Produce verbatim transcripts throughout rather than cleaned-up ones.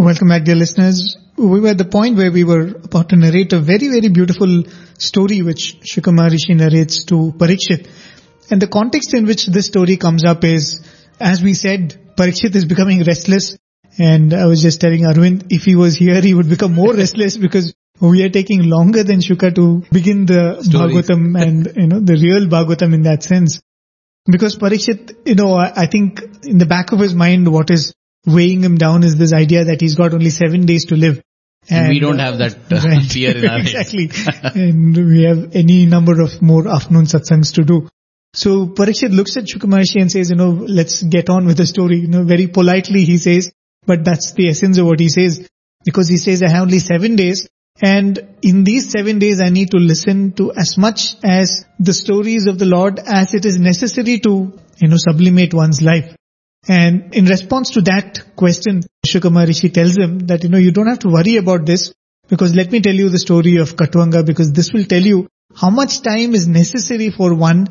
Welcome back, dear listeners. We were at the point where we were about to narrate a very, very beautiful story which Shukra Maharishi narrates to Parikshit. And the context in which this story comes up is, as we said, Parikshit is becoming restless. And I was just telling Arvind, if he was here, he would become more restless because we are taking longer than Shukra to begin the Stories. Bhagavatam and, you know, the real Bhagavatam in that sense. Because Parikshit, you know, I think in the back of his mind, what is weighing him down is this idea that he's got only seven days to live. And, and we don't uh, have that uh, right. fear in our heads. Exactly. And we have any number of more afternoon satsangs to do. So Parikshit looks at Shukra Maharishi and says, you know, let's get on with the story. You know, very politely he says, but that's the essence of what he says. Because he says, I have only seven days. And in these seven days, I need to listen to as much as the stories of the Lord as it is necessary to, you know, sublimate one's life. And in response to that question, Shukra Maharishi tells him that, you know, you don't have to worry about this because let me tell you the story of Khatvanga because this will tell you how much time is necessary for one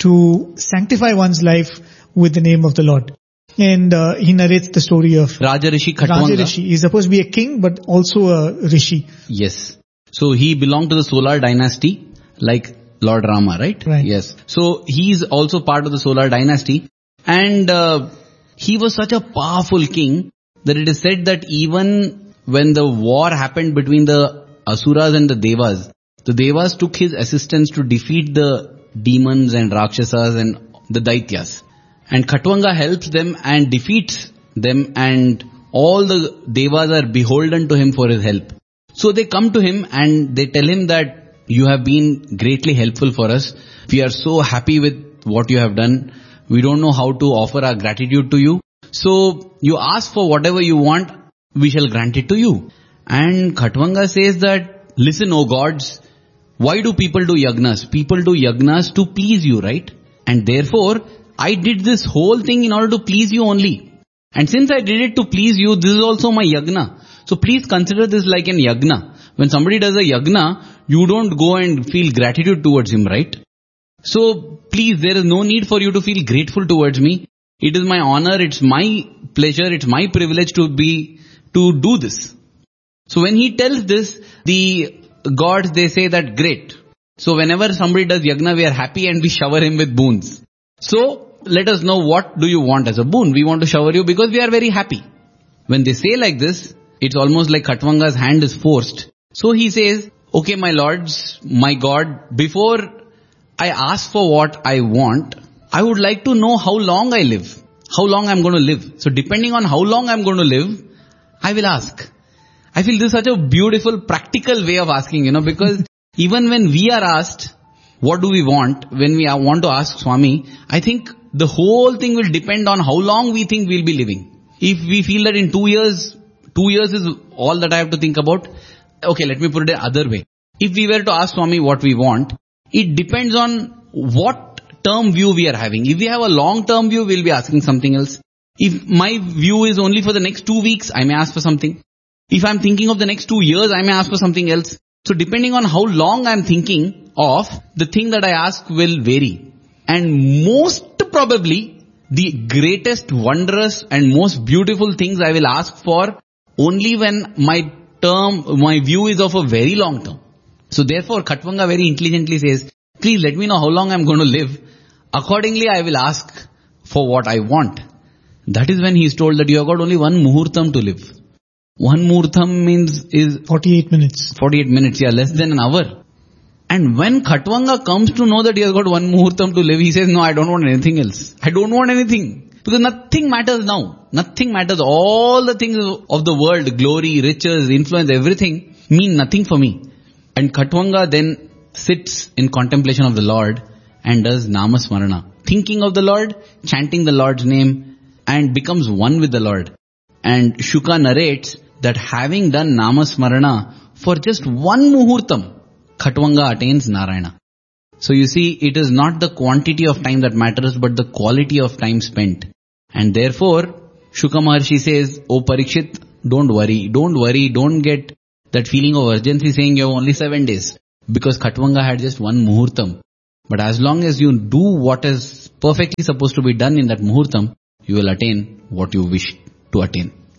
to sanctify one's life with the name of the Lord. And uh, he narrates the story of Rajarishi Khatvanga. Rajarishi. He's supposed to be a king but also a rishi. Yes. So he belonged to the Solar dynasty like Lord Rama, right? Right. Yes. So he's also part of the Solar dynasty and uh, he was such a powerful king that it is said that even when the war happened between the Asuras and the Devas, the Devas took his assistance to defeat the demons and Rakshasas and the Daityas. And Khatvanga helps them and defeats them and all the Devas are beholden to him for his help. So they come to him and they tell him that you have been greatly helpful for us. We are so happy with what you have done. We don't know how to offer our gratitude to you. So you ask for whatever you want, we shall grant it to you. And Khatvanga says that, listen, O gods, why do people do yagnas? People do yagnas to please you, right? And therefore, I did this whole thing in order to please you only. And since I did it to please you, this is also my yagna. So please consider this like an yagna. When somebody does a yagna, you don't go and feel gratitude towards him, right? So please, there is no need for you to feel grateful towards me. It is my honor, it's my pleasure, it's my privilege to be, to do this. So when he tells this, the gods, they say that great. So whenever somebody does yagna, we are happy and we shower him with boons. So let us know what do you want as a boon. We want to shower you because we are very happy. When they say like this, it's almost like Khatvanga's hand is forced. So he says, okay, my lords, my God, before I ask for what I want, I would like to know how long I live, how long I'm going to live. So depending on how long I'm going to live, I will ask. I feel this is such a beautiful, practical way of asking, you know, because even when we are asked, what do we want, when we want to ask Swami, I think the whole thing will depend on how long we think we'll be living. If we feel that in two years, two years is all that I have to think about, okay, let me put it the other way. If we were to ask Swami what we want, it depends on what term view we are having. If we have a long-term view, we'll be asking something else. If my view is only for the next two weeks, I may ask for something. If I'm thinking of the next two years, I may ask for something else. So depending on how long I'm thinking of, the thing that I ask will vary. And most probably, the greatest, wondrous and most beautiful things I will ask for only when my term, my view is of a very long term. So therefore, Khatvanga very intelligently says, please let me know how long I'm going to live. Accordingly, I will ask for what I want. That is when he is told that you have got only one muhurtam to live. One muhurtam means is forty-eight minutes. forty-eight minutes, yeah, less than an hour. And when Khatvanga comes to know that he has got one muhurtam to live, he says, no, I don't want anything else. I don't want anything. Because nothing matters now. Nothing matters. All the things of the world, glory, riches, influence, everything mean nothing for me. And Khatvanga then sits in contemplation of the Lord and does Namasmarana. Thinking of the Lord, chanting the Lord's name and becomes one with the Lord. And Shukra narrates that having done Namasmarana for just one muhurtam, Khatvanga attains Narayana. So you see, it is not the quantity of time that matters, but the quality of time spent. And therefore, Shukra Maharshi says, oh Parikshit, don't worry, don't worry, don't get that feeling of urgency saying you have only seven days. Because Khatvanga had just one muhurtam. But as long as you do what is perfectly supposed to be done in that muhurtam, you will attain what you wish to attain.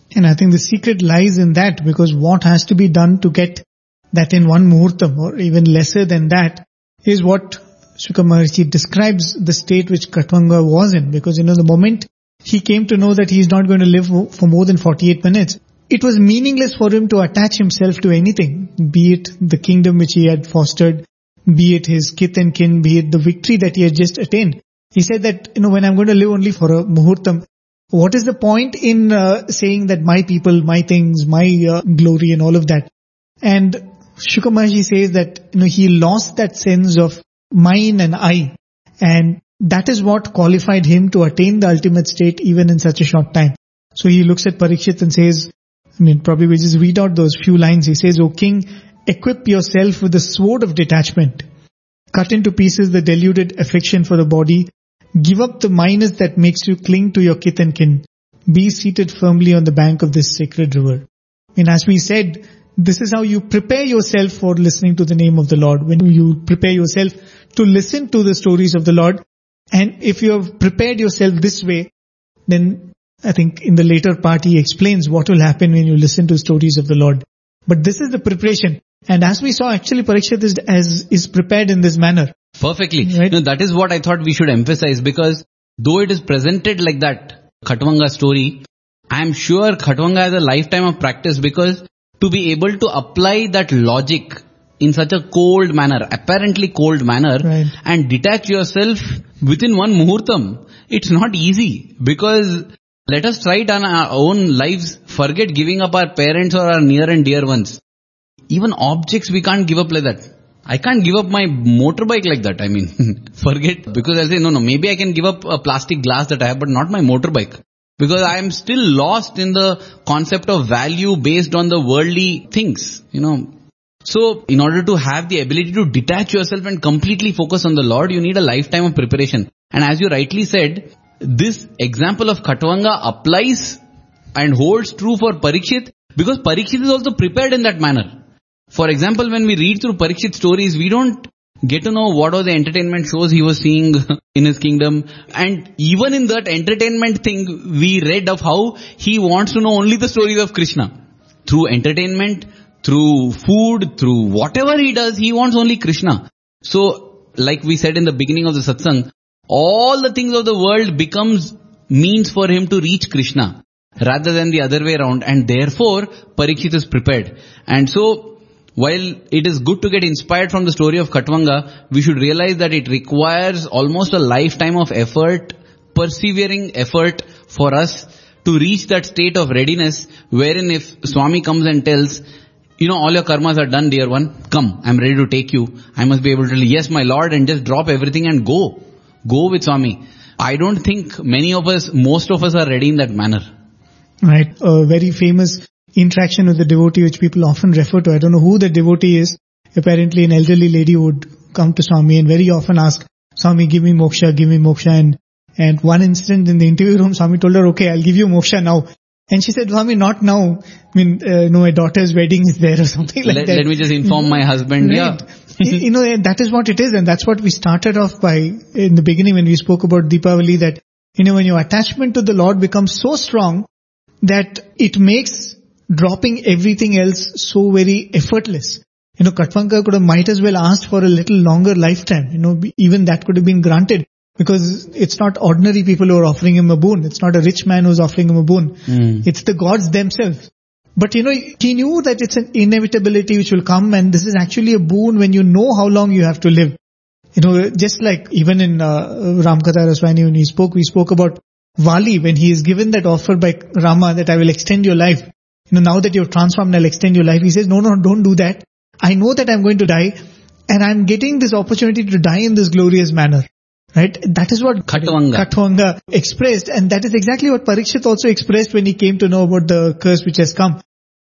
And I think the secret lies in that, because what has to be done to get that in one muhurtam or even lesser than that is what Shuka Maharshi describes the state which Khatvanga was in. Because, you know, the moment he came to know that he is not going to live for more than forty-eight minutes, it was meaningless for him to attach himself to anything, be it the kingdom which he had fostered, be it his kith and kin, be it the victory that he had just attained. He said that, you know, when I'm going to live only for a muhurtam, what is the point in uh, saying that my people, my things, my uh, glory and all of that? And Shuka Maharshi says that, you know, he lost that sense of mine and I, and that is what qualified him to attain the ultimate state even in such a short time. So he looks at Parikshit and says, I mean, probably we just read out those few lines. He says, "O king, equip yourself with the sword of detachment. Cut into pieces the deluded affection for the body. Give up the minus that makes you cling to your kith and kin. Be seated firmly on the bank of this sacred river." And as we said, this is how you prepare yourself for listening to the name of the Lord. When you prepare yourself to listen to the stories of the Lord, and if you have prepared yourself this way, then I think in the later part he explains what will happen when you listen to stories of the Lord. But this is the preparation. And as we saw, actually Parikshit is, as, is prepared in this manner. Perfectly. Right? No, that is what I thought we should emphasize, because though it is presented like that, Khatvanga story, I am sure Khatvanga has a lifetime of practice, because to be able to apply that logic in such a cold manner, apparently cold manner, right, and detach yourself within one muhurtam, it's not easy. Because let us try it on our own lives, forget giving up our parents or our near and dear ones. Even objects we can't give up like that. I can't give up my motorbike like that. I mean, forget, because I'll say, no, no, maybe I can give up a plastic glass that I have, but not my motorbike. Because I am still lost in the concept of value based on the worldly things, you know. So, in order to have the ability to detach yourself and completely focus on the Lord, you need a lifetime of preparation. And as you rightly said, this example of Khatvanga applies and holds true for Parikshit, because Parikshit is also prepared in that manner. For example, when we read through Parikshit stories, we don't get to know what are the entertainment shows he was seeing in his kingdom. And even in that entertainment thing, we read of how he wants to know only the stories of Krishna. Through entertainment, through food, through whatever he does, he wants only Krishna. So, like we said in the beginning of the satsang, all the things of the world becomes means for him to reach Krishna, rather than the other way around. And therefore, Parikshit is prepared. And so, while it is good to get inspired from the story of Khatvanga, we should realize that it requires almost a lifetime of effort, persevering effort for us to reach that state of readiness, wherein if Swami comes and tells, you know, all your karmas are done, dear one, come, I'm ready to take you. I must be able to, yes, my Lord, and just drop everything and go. Go with Swami. I don't think many of us, most of us are ready in that manner. Right. A very famous interaction with the devotee which people often refer to. I don't know who the devotee is. Apparently an elderly lady would come to Swami and very often ask, Swami, give me moksha, give me moksha. And, and one incident in the interview room, Swami told her, okay, I'll give you moksha now. And she said, Swami, not now. I mean, uh, no, my daughter's wedding is there or something like let, that. Let me just inform my husband. Right. Yeah. You know, that is what it is. And that's what we started off by in the beginning when we spoke about Deepavali, that, you know, when your attachment to the Lord becomes so strong that it makes dropping everything else so very effortless. You know, Khatvanga could have might as well asked for a little longer lifetime. You know, even that could have been granted, because it's not ordinary people who are offering him a boon. It's not a rich man who's offering him a boon. Mm. It's the gods themselves. But you know, he knew that it's an inevitability which will come, and this is actually a boon when you know how long you have to live. You know, just like even in uh, Ramkatha Raswani when he spoke, we spoke about Vali when he is given that offer by Rama that I will extend your life. You know, now that you've transformed, I'll extend your life. He says, no, no, don't do that. I know that I'm going to die, and I'm getting this opportunity to die in this glorious manner. Right? That is what Khatvanga. Khatvanga expressed, and that is exactly what Parikshit also expressed when he came to know about the curse which has come.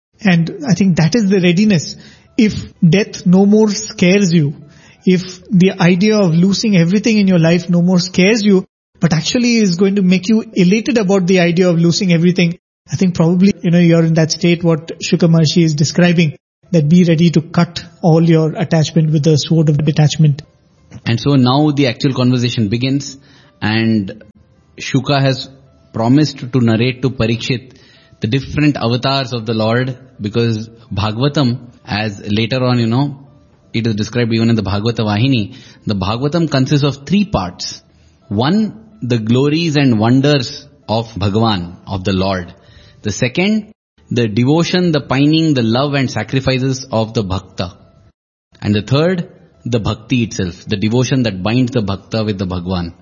And I think that is the readiness. If death no more scares you, if the idea of losing everything in your life no more scares you, but actually is going to make you elated about the idea of losing everything, I think probably, you know, you're in that state what Shuka Maharshi is describing, that be ready to cut all your attachment with the sword of detachment. And so now the actual conversation begins, and Shuka has promised to narrate to Parikshit the different avatars of the Lord, because Bhagavatam, as later on, you know, it is described even in the Bhagavata Vahini, the Bhagavatam consists of three parts. One, the glories and wonders of Bhagavan, of the Lord. The second, the devotion, the pining, the love and sacrifices of the Bhakta. And the third, the Bhakti itself, the devotion that binds the Bhakta with the Bhagavan.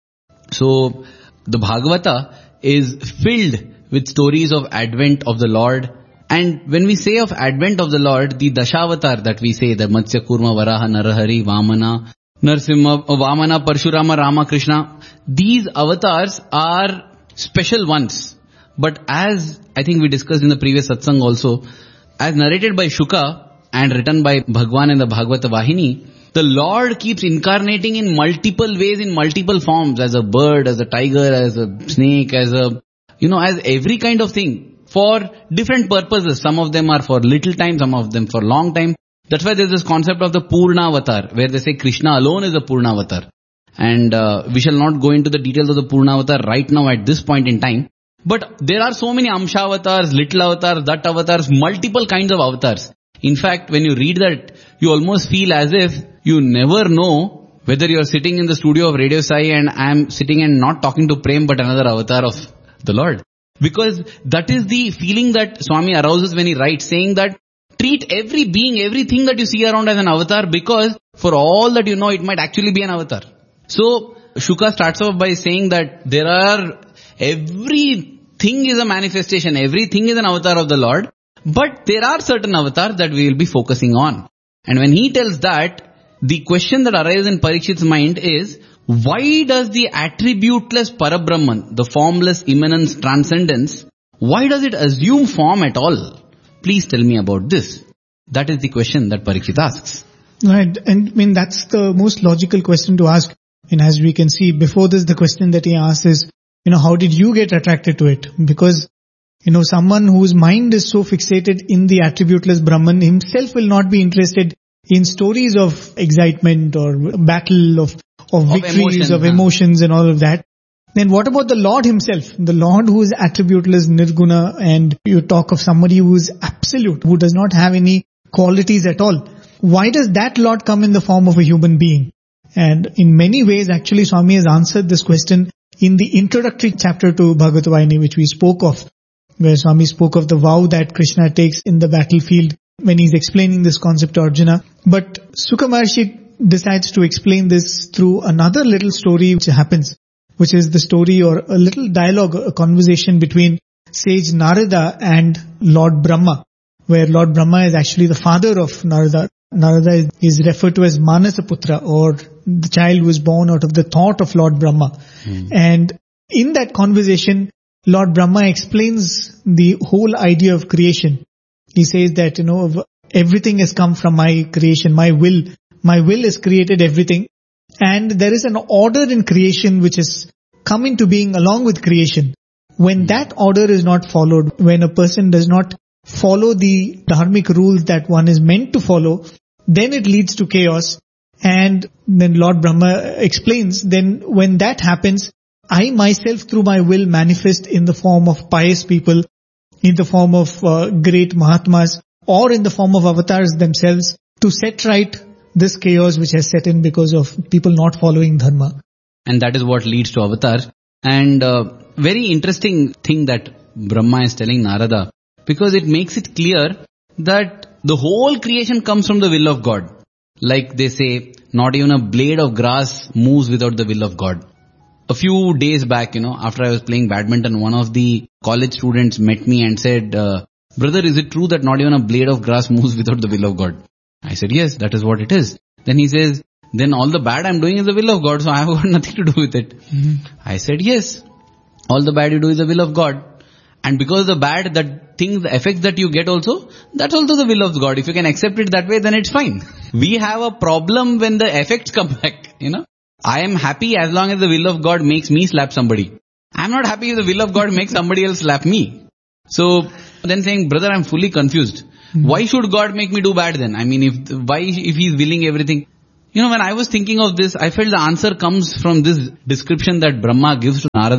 So, the Bhagavata is filled with stories of advent of the Lord. And when we say of advent of the Lord, the Dashavatar that we say, the Matsya, Kurma, Varaha, Narahari, Vamana, Narsimha, Vamana, Parshurama, Rama, Krishna, these avatars are special ones. But as I think we discussed in the previous satsang also, as narrated by Shuka and written by Bhagwan in the Bhagavata Vahini, the Lord keeps incarnating in multiple ways, in multiple forms, as a bird, as a tiger, as a snake, as a, you know, as every kind of thing, for different purposes. Some of them are for little time, some of them for long time. That's why there's this concept of the Purna Avatar, where they say Krishna alone is a Purna Avatar. And uh, we shall not go into the details of the Purna Avatar right now at this point in time. But there are so many Amsha avatars, little avatars, that avatars, multiple kinds of avatars. In fact, when you read that, you almost feel as if you never know whether you're sitting in the studio of Radio Sai and I'm sitting and not talking to Prem but another avatar of the Lord. Because that is the feeling that Swami arouses when he writes, saying that treat every being, everything that you see around as an avatar, because for all that you know, it might actually be an avatar. So, Shuka starts off by saying that there are, everything is a manifestation, everything is an avatar of the Lord, but there are certain avatars that we will be focusing on. And when he tells that, the question that arises in Parikshit's mind is, why does the attributeless Parabrahman, the formless immanence transcendence, why does it assume form at all? Please tell me about this. That is the question that Parikshit asks. Right. And I mean, that's the most logical question to ask. And as we can see, before this, the question that he asks is, you know, how did you get attracted to it? Because, you know, someone whose mind is so fixated in the attributeless Brahman himself will not be interested in stories of excitement or battle, of, of victories, of, emotion, of huh? emotions and all of that. Then what about the Lord himself? The Lord who is attributeless, nirguna, and you talk of somebody who is absolute, who does not have any qualities at all. Why does that Lord come in the form of a human being? And in many ways, actually, Swami has answered this question in the introductory chapter to Bhagavata Vahini, which we spoke of, where Swami spoke of the vow that Krishna takes in the battlefield when he's explaining this concept to Arjuna. But Shuka Maharshi decides to explain this through another little story which happens, which is the story or a little dialogue, a conversation between sage Narada and Lord Brahma, where Lord Brahma is actually the father of Narada. Narada is referred to as Manasaputra, or the child who was born out of the thought of Lord Brahma. Mm. And in that conversation, Lord Brahma explains the whole idea of creation. He says that, you know, everything has come from my creation, my will. My will has created everything. And there is an order in creation which has come into being along with creation. When that order is not followed, when a person does not follow the dharmic rules that one is meant to follow, then it leads to chaos. And then Lord Brahma explains, then when that happens, I myself through my will manifest in the form of pious people, in the form of uh, great Mahatmas, or in the form of avatars themselves, to set right this chaos which has set in because of people not following dharma. And that is what leads to avatars. And uh, very interesting thing that Brahma is telling Narada, because it makes it clear that the whole creation comes from the will of God. Like they say, not even a blade of grass moves without the will of God. A few days back, you know, after I was playing badminton, one of the college students met me and said, uh, brother, is it true that not even a blade of grass moves without the will of God? I said, yes, that is what it is. Then he says, then all the bad I'm doing is the will of God, so I have got nothing to do with it. Mm-hmm. I said, yes, all the bad you do is the will of God. And because the bad, that things, the effects that you get also, that's also the will of God. If you can accept it that way, then it's fine. We have a problem when the effects come back, you know. I am happy as long as the will of God makes me slap somebody. I'm not happy if the will of God makes somebody else slap me. So, then saying, brother, I'm fully confused. Mm-hmm. Why should God make me do bad then? I mean, if, why, if He's willing everything? You know, when I was thinking of this, I felt the answer comes from this description that Brahma gives to Narada.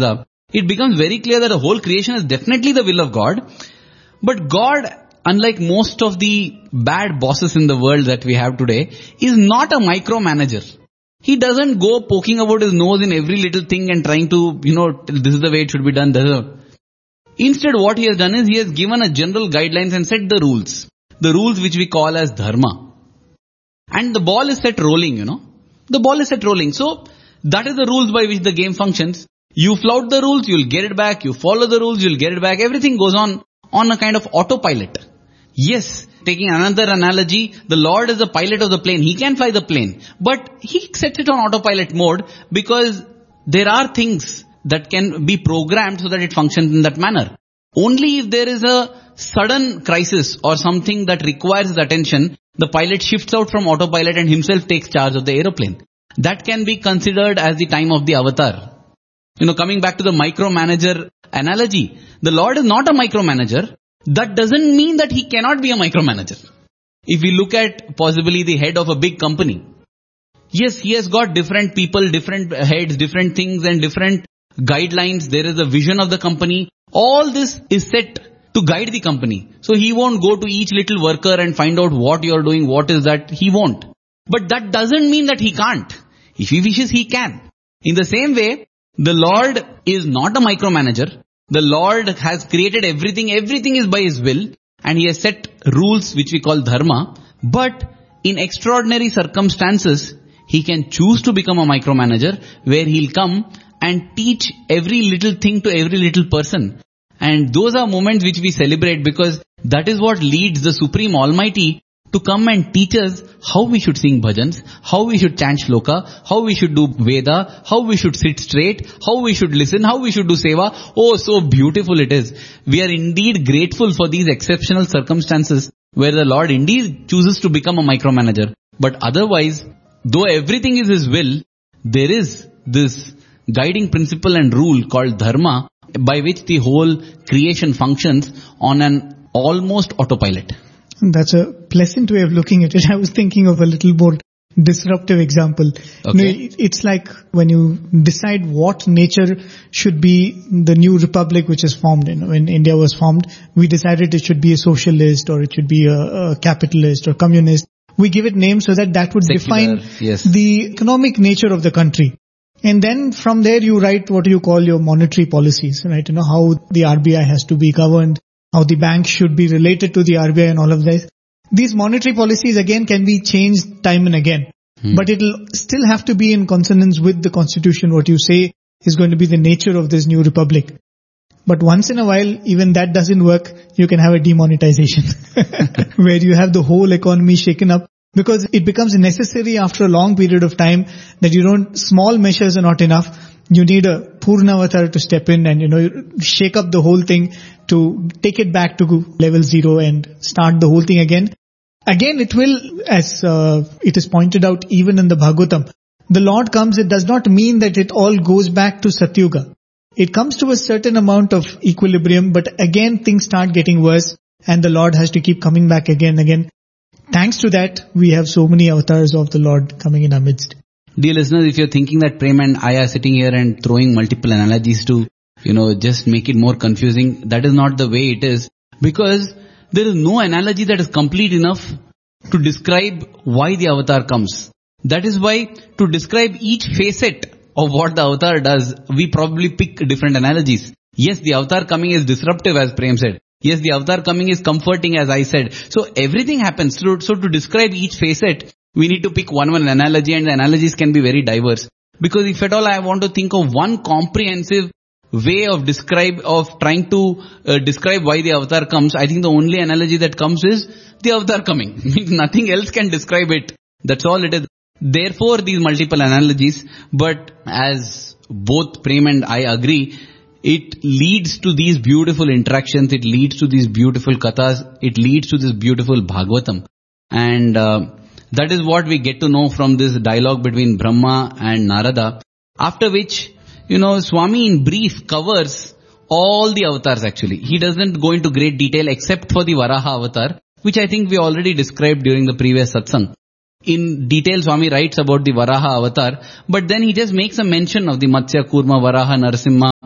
it becomes very clear that the whole creation is definitely the will of God. But God, unlike most of the bad bosses in the world that we have today, is not a micromanager. He doesn't go poking about his nose in every little thing and trying to, you know, this is the way it should be done. This is a... Instead, what he has done is he has given a general guidelines and set the rules. The rules which we call as dharma. And the ball is set rolling, you know. The ball is set rolling. So, that is the rules by which the game functions. You flout the rules, you'll get it back. You follow the rules, you'll get it back. Everything goes on on a kind of autopilot. Yes, taking another analogy, the Lord is the pilot of the plane. He can fly the plane. But he sets it on autopilot mode because there are things that can be programmed so that it functions in that manner. Only if there is a sudden crisis or something that requires his attention, the pilot shifts out from autopilot and himself takes charge of the aeroplane. That can be considered as the time of the avatar. You know, coming back to the micromanager analogy, the Lord is not a micromanager. That doesn't mean that he cannot be a micromanager. If we look at possibly the head of a big company, yes, he has got different people, different heads, different things and different guidelines. There is a vision of the company. All this is set to guide the company. So he won't go to each little worker and find out what you're doing, what is that. He won't. But that doesn't mean that he can't. If he wishes, he can. In the same way, the Lord is not a micromanager. The Lord has created everything. Everything is by His will. And He has set rules which we call dharma. But in extraordinary circumstances, He can choose to become a micromanager where He'll come and teach every little thing to every little person. And those are moments which we celebrate because that is what leads the Supreme Almighty to come and teach us how we should sing bhajans, how we should chant shloka, how we should do Veda, how we should sit straight, how we should listen, how we should do seva. Oh, so beautiful it is. We are indeed grateful for these exceptional circumstances where the Lord indeed chooses to become a micromanager. But otherwise, though everything is His will, there is this guiding principle and rule called dharma by which the whole creation functions on an almost autopilot. That's a pleasant way of looking at it. I was thinking of a little more disruptive example. Okay. You know, it's like when you decide what nature should be the new republic which is formed. You know, when India was formed, we decided it should be a socialist or it should be a, a capitalist or communist. We give it names so that that would Secular, define yes. the economic nature of the country. And then from there you write what you call your monetary policies, right? You know, how the R B I has to be governed, how the bank should be related to the R B I and all of this. These monetary policies again can be changed time and again. Hmm. But it'll still have to be in consonance with the constitution, what you say is going to be the nature of this new republic. But once in a while, even that doesn't work, you can have a demonetization where you have the whole economy shaken up because it becomes necessary after a long period of time that you don't, small measures are not enough. You need a Purnavatar to step in and, you know, shake up the whole thing to take it back to level zero and start the whole thing again. Again, it will, as uh, it is pointed out even in the Bhagavatam, the Lord comes, it does not mean that it all goes back to Satyuga. It comes to a certain amount of equilibrium, but again things start getting worse and the Lord has to keep coming back again and again. Thanks to that, we have so many avatars of the Lord coming in our midst. Dear listeners, if you're thinking that Prem and I are sitting here and throwing multiple analogies to, you know, just make it more confusing, that is not the way it is. Because there is no analogy that is complete enough to describe why the avatar comes. That is why to describe each facet of what the avatar does, we probably pick different analogies. Yes, the avatar coming is disruptive as Prem said. Yes, the avatar coming is comforting as I said. So everything happens. So, so to describe each facet, we need to pick one one analogy and the analogies can be very diverse. Because if at all I want to think of one comprehensive way of describe, of trying to uh, describe why the avatar comes, I think the only analogy that comes is the avatar coming. Nothing else can describe it. That's all it is. Therefore these multiple analogies, but as both Prem and I agree, it leads to these beautiful interactions, it leads to these beautiful kathas, it leads to this beautiful Bhagavatam. And uh, that is what we get to know from this dialogue between Brahma and Narada. After which, you know, Swami in brief covers all the avatars actually. He doesn't go into great detail except for the Varaha avatar, which I think we already described during the previous satsang. In detail, Swami writes about the Varaha avatar, but then he just makes a mention of the Matsya, Kurma, Varaha, Narasimha,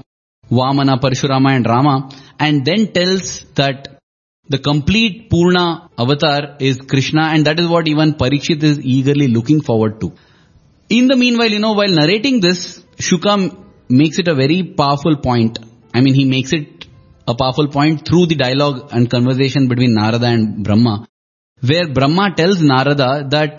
Vamana, Parashurama and Rama, and then tells that the complete Purna avatar is Krishna, and that is what even Parikshit is eagerly looking forward to. In the meanwhile, you know, while narrating this, Shuka makes it a very powerful point. I mean, he makes it a powerful point through the dialogue and conversation between Narada and Brahma, where Brahma tells Narada that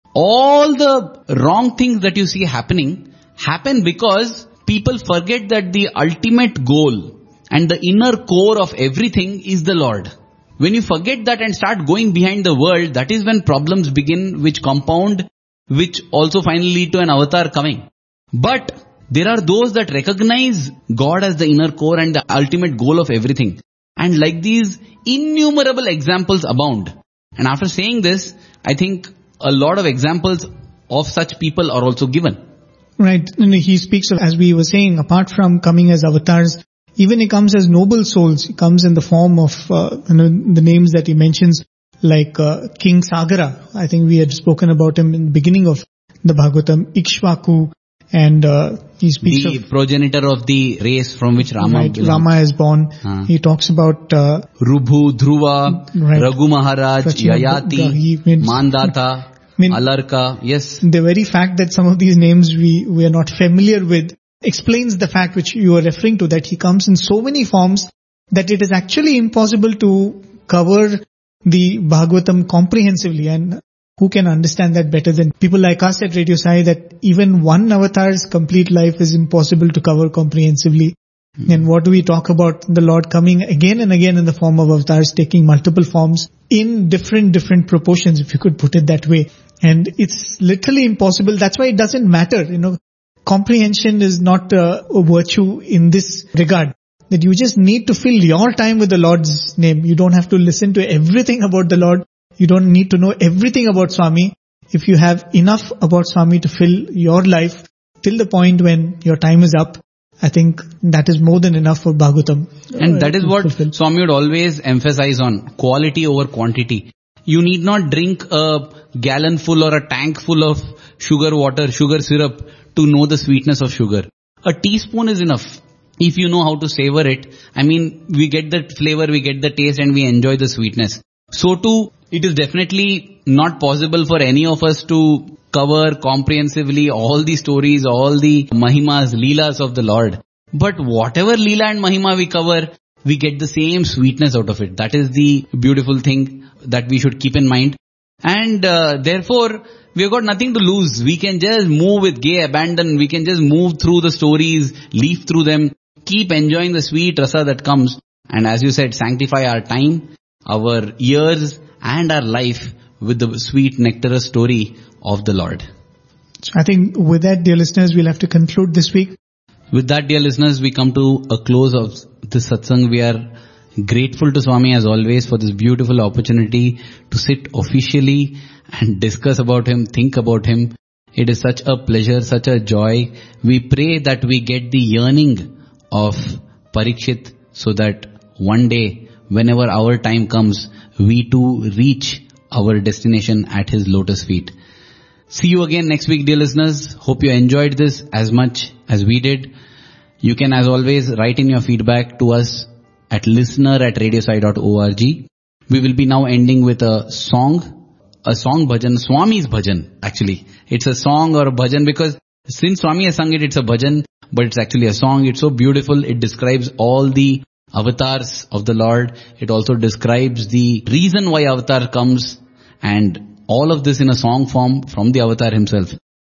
all the wrong things that you see happening happen because people forget that the ultimate goal and the inner core of everything is the Lord. When you forget that and start going behind the world, that is when problems begin, which compound, which also finally lead to an avatar coming. But there are those that recognize God as the inner core and the ultimate goal of everything. And like these, innumerable examples abound. And after saying this, I think a lot of examples of such people are also given. Right. And he speaks of, as we were saying, apart from coming as avatars, even he comes as noble souls. He comes in the form of uh, you know, the names that he mentions, like uh, King Sagara. I think we had spoken about him in the beginning of the Bhagavatam, Ikshvaku, and uh, he speaks the of progenitor of the race from which Rama right, belongs. Rama is born. Uh. He talks about uh, Rubhu, Dhruva, right. Raghu Maharaj, Prachina, Yayati, means, Mandata, I mean, Alarka. Yes. The very fact that some of these names we, we are not familiar with explains the fact which you are referring to, that he comes in so many forms that it is actually impossible to cover the Bhagavatam comprehensively. And who can understand that better than people like us at Radio Sai, that even one avatar's complete life is impossible to cover comprehensively. Mm-hmm. And what do we talk about the Lord coming again and again in the form of avatars, taking multiple forms in different, different proportions, if you could put it that way. And it's literally impossible. That's why it doesn't matter, you know. Comprehension is not uh, a virtue in this regard. That you just need to fill your time with the Lord's name. You don't have to listen to everything about the Lord. You don't need to know everything about Swami. If you have enough about Swami to fill your life till the point when your time is up, I think that is more than enough for Bhagavatam. And uh, that is what fulfill. Swami would always emphasize on, quality over quantity. You need not drink a gallon full or a tank full of sugar water, sugar syrup to know the sweetness of sugar. A teaspoon is enough. If you know how to savor it, I mean, we get the flavor, we get the taste, and we enjoy the sweetness. So too, it is definitely not possible for any of us to cover comprehensively all the stories, all the mahimas, leelas of the Lord. But whatever leela and mahima we cover, we get the same sweetness out of it. That is the beautiful thing that we should keep in mind. And uh, therefore, we have got nothing to lose. We can just move with gay abandon. We can just move through the stories, leaf through them, keep enjoying the sweet rasa that comes. And as you said, sanctify our time, our years, and our life with the sweet nectarous story of the Lord. So I think with that, dear listeners, we'll have to conclude this week. With that, dear listeners, we come to a close of this satsang. We are grateful to Swami as always for this beautiful opportunity to sit officially and discuss about him, think about him. It is such a pleasure, such a joy. We pray that we get the yearning of Parikshit so that one day, whenever our time comes, we too reach our destination at his lotus feet. See you again next week, dear listeners. Hope you enjoyed this as much as we did. You can, as always, write in your feedback to us at listener at radiosai dot org. We will be now ending with a song, a song bhajan, Swami's bhajan actually. It's a song or a bhajan because since Swami has sung it, it's a bhajan, but it's actually a song. It's so beautiful. It describes all the avatars of the Lord. It also describes the reason why avatar comes, and all of this in a song form from the avatar himself.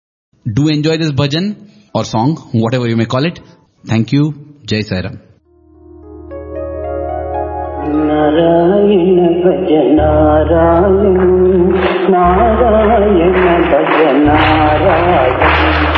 Do enjoy this bhajan or song, whatever you may call it. Thank you. Jai Sai Ram. Narayana Bhaja Narayana, Narayana Bhaja Narayana.